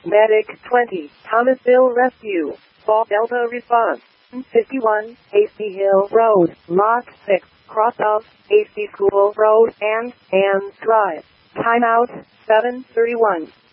Medic 20, Thomasville Rescue. Fall Delta response. 51, Hasty Hill Road, Lot 6, cross of Hasty School Road and Drive. Timeout, 7:31.